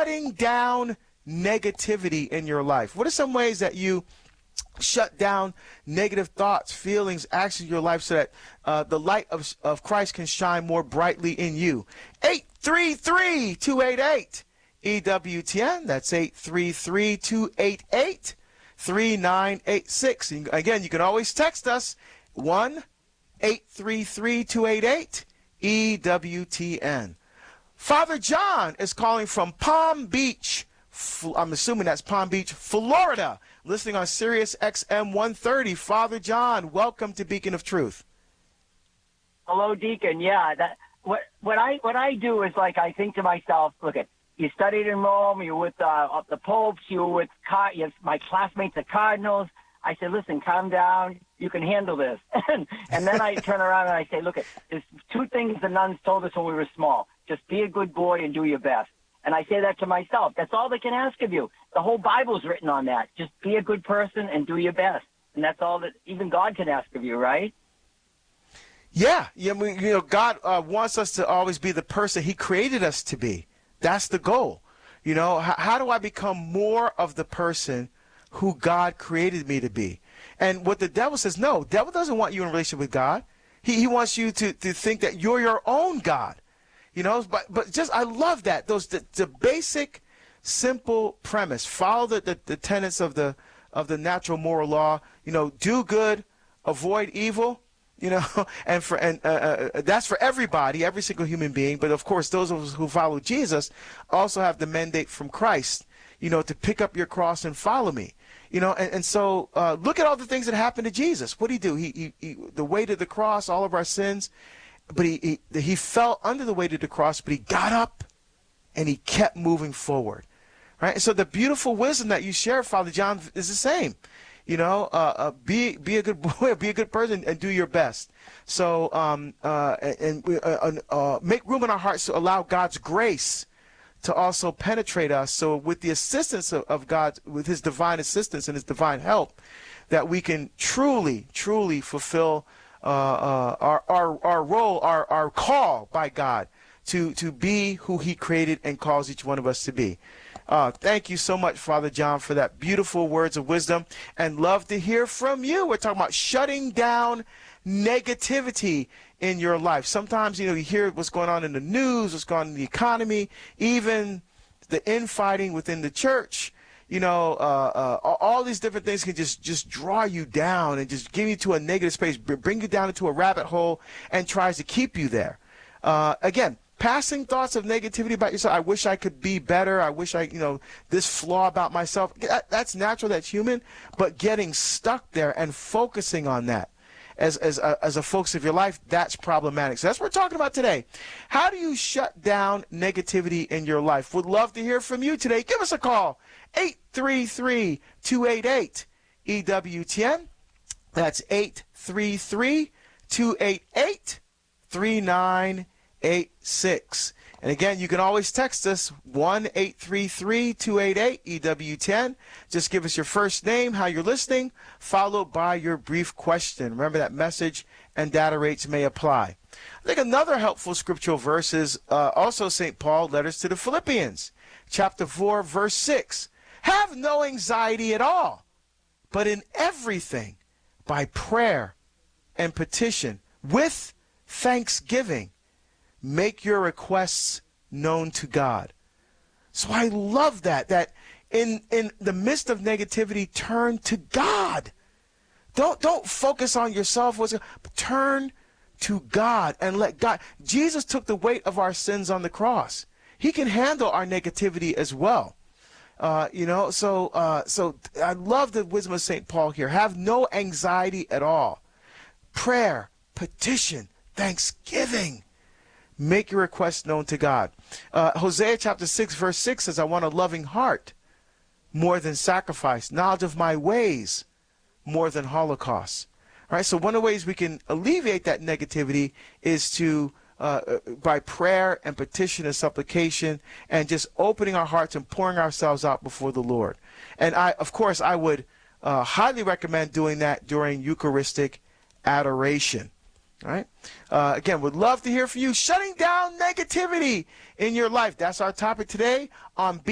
shutting down negativity in your life. What are some ways that you shut down negative thoughts, feelings, actions in your life so that the light of Christ can shine more brightly in you? 833-288-EWTN. That's 833-288-3986. Again, you can always text us 1-833-288-EWTN. Father John is calling from Palm Beach. I'm assuming that's Palm Beach, Florida, listening on Sirius XM 130. Father John, welcome to Beacon of Truth. Hello, Deacon. Yeah, what I do is, like, I think to myself, look, you studied in Rome, you're with the popes, you were with my classmates, the cardinals. I said, listen, calm down. You can handle this. And then I turn around and I say, look, there's two things the nuns told us when we were small. Just be a good boy and do your best. And I say that to myself. That's all they can ask of you. The whole Bible's written on that. Just be a good person and do your best. And that's all that even God can ask of you, right? Yeah. God wants us to always be the person he created us to be. That's the goal. How do I become more of the person who God created me to be? And what the devil says, no, the devil doesn't want you in a relationship with God. He wants you to think that you're your own God. But just, I love that. The basic, simple premise. Follow the tenets of the natural moral law. Do good, avoid evil. And that's for everybody, every single human being. But of course, those of us who follow Jesus also have the mandate from Christ, to pick up your cross and follow me. So look at all the things that happened to Jesus. What did he do? He the weight of the cross, all of our sins. But he fell under the weight of the cross, but he got up and he kept moving forward. Right? So the beautiful wisdom that you share, Father John, is the same. Be a good boy, be a good person, and do your best. So make room in our hearts to allow God's grace to also penetrate us. So with the assistance of God, with his divine assistance and his divine help, that we can truly, truly fulfill our role, our call by God to be who he created and calls each one of us to be. Thank you so much, Father John, for that beautiful words of wisdom, and love to hear from you. We're talking about shutting down negativity in your life. Sometimes, you hear what's going on in the news, what's going on in the economy, even the infighting within the church. All these different things can just draw you down and just give you to a negative space, bring you down into a rabbit hole, and tries to keep you there. Again, passing thoughts of negativity about yourself. I wish I could be better. I wish this flaw about myself. That's natural. That's human. But getting stuck there and focusing on that as a focus of your life, that's problematic. So that's what we're talking about today. How do you shut down negativity in your life? Would love to hear from you today. Give us a call. 833-288-EWTN. That's 833-288-3986. And again, you can always text us 1-833-288-EWTN. Just give us your first name, how you're listening, followed by your brief question. Remember that message and data rates may apply. I think another helpful scriptural verse is also St. Paul, letters to the Philippians, chapter 4, verse 6. Have no anxiety at all, but in everything, by prayer and petition, with thanksgiving, make your requests known to God. So I love that in the midst of negativity, turn to God. Don't focus on yourself, but turn to God and let God. Jesus took the weight of our sins on the cross. He can handle our negativity as well. So I love the wisdom of St. Paul here. Have no anxiety at all. Prayer, petition, thanksgiving. Make your requests known to God. Hosea chapter 6, verse 6 says, I want a loving heart more than sacrifice, knowledge of my ways more than holocausts. All right, so one of the ways we can alleviate that negativity is to by prayer and petition and supplication, and just opening our hearts and pouring ourselves out before the Lord. And I would highly recommend doing that during Eucharistic adoration. All right. Again, would love to hear from you. Shutting down negativity in your life. That's our topic today on